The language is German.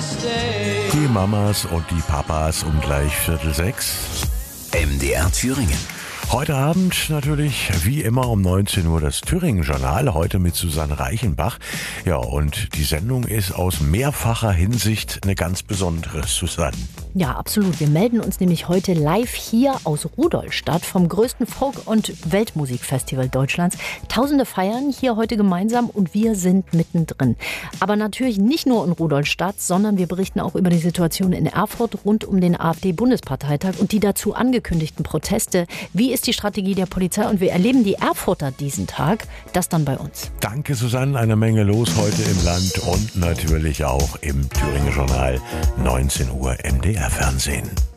Die Mamas und die Papas um gleich 5:45. MDR Thüringen. Heute Abend natürlich wie immer um 19 Uhr das Thüringen-Journal, heute mit Susanne Reichenbach. Ja, und die Sendung ist aus mehrfacher Hinsicht eine ganz besondere, Susanne. Ja, absolut. Wir melden uns nämlich heute live hier aus Rudolstadt vom größten Folk- und Weltmusikfestival Deutschlands. Tausende feiern hier heute gemeinsam und wir sind mittendrin. Aber natürlich nicht nur in Rudolstadt, sondern wir berichten auch über die Situation in Erfurt rund um den AfD-Bundesparteitag und die dazu angekündigten Proteste. Wie ist die Strategie der Polizei? Und wir erleben die Erfurter diesen Tag. Das dann bei uns. Danke, Susanne. Eine Menge los heute im Land und natürlich auch im Thüringen-Journal 19 Uhr MDR Fernsehen.